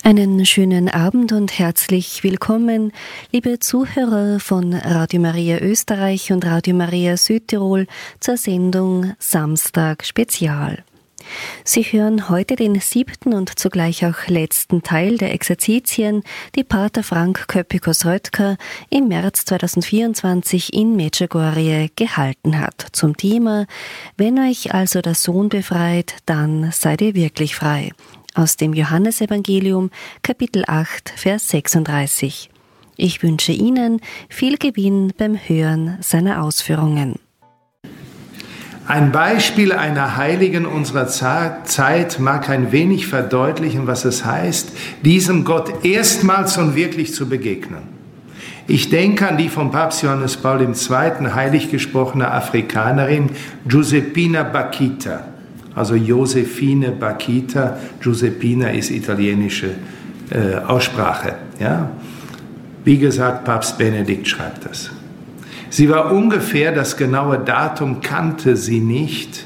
Einen schönen Abend und herzlich willkommen, liebe Zuhörer von Radio Maria Österreich und Radio Maria Südtirol zur Sendung Samstag Spezial. Sie hören heute den 7. und zugleich auch letzten Teil der Exerzitien, die Pater Frank Köppikos-Röttger im März 2024 in Medjugorje gehalten hat, zum Thema »Wenn euch also der Sohn befreit, dann seid ihr wirklich frei«. Aus dem Johannesevangelium, Kapitel 8, Vers 36. Ich wünsche Ihnen viel Gewinn beim Hören seiner Ausführungen. Ein Beispiel einer Heiligen unserer Zeit mag ein wenig verdeutlichen, was es heißt, diesem Gott erstmals und wirklich zu begegnen. Ich denke an die vom Papst Johannes Paul II. Heilig gesprochene Afrikanerin Giuseppina Bakhita. Also Josefine Bakhita, Giuseppina ist italienische Aussprache. Ja? Wie gesagt, Papst Benedikt schreibt das. Sie war ungefähr, das genaue Datum kannte sie nicht,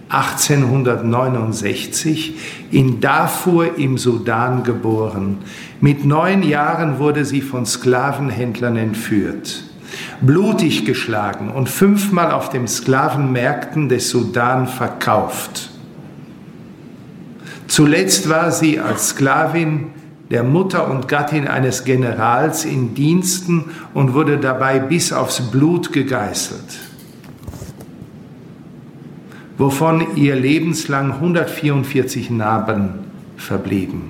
1869 in Darfur im Sudan geboren. Mit 9 Jahren wurde sie von Sklavenhändlern entführt, blutig geschlagen und 5-mal auf den Sklavenmärkten des Sudan verkauft. Zuletzt war sie als Sklavin der Mutter und Gattin eines Generals in Diensten und wurde dabei bis aufs Blut gegeißelt, wovon ihr lebenslang 144 Narben verblieben.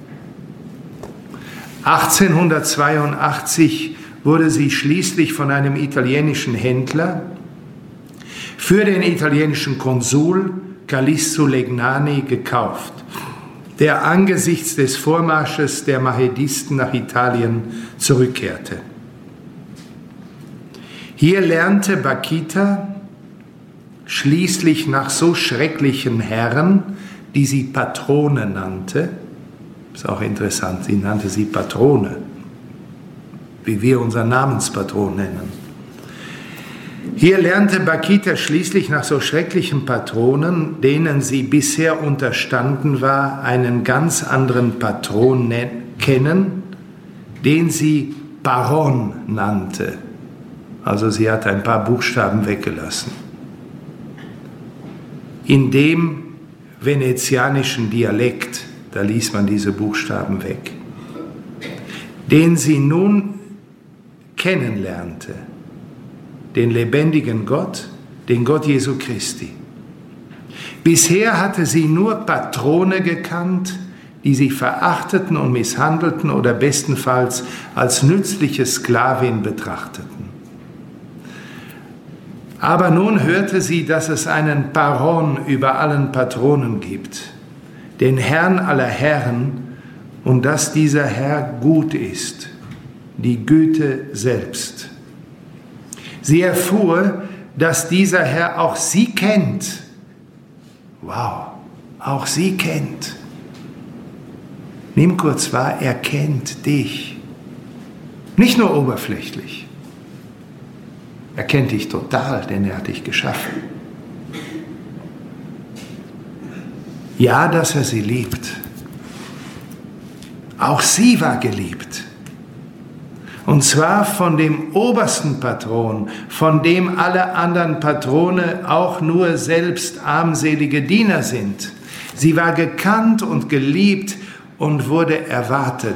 1882 wurde sie schließlich von einem italienischen Händler für den italienischen Konsul Callisto Legnani gekauft, der angesichts des Vormarsches der Mahedisten nach Italien zurückkehrte. Hier lernte Bakhita schließlich nach so schrecklichen Herren, die sie Patrone nannte, ist auch interessant, sie nannte sie Patrone, wie wir unseren Namenspatron nennen. Hier lernte Bakhita schließlich nach so schrecklichen Patronen, denen sie bisher unterstanden war, einen ganz anderen Patron kennen, den sie Paron nannte. Also sie hat ein paar Buchstaben weggelassen. In dem venezianischen Dialekt, da ließ man diese Buchstaben weg, den sie nun kennenlernte, den lebendigen Gott, den Gott Jesu Christi. Bisher hatte sie nur Patrone gekannt, die sie verachteten und misshandelten oder bestenfalls als nützliche Sklavin betrachteten. Aber nun hörte sie, dass es einen Paron über allen Patronen gibt, den Herrn aller Herren, und dass dieser Herr gut ist, die Güte selbst. Sie erfuhr, dass dieser Herr auch sie kennt. Wow, auch sie kennt. Nimm kurz wahr, er kennt dich. Nicht nur oberflächlich. Er kennt dich total, denn er hat dich geschaffen. Ja, dass er sie liebt. Auch sie war geliebt. Und zwar von dem obersten Patron, von dem alle anderen Patrone auch nur selbst armselige Diener sind. Sie war gekannt und geliebt und wurde erwartet.